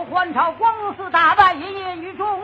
还朝光寺大败，一夜于中。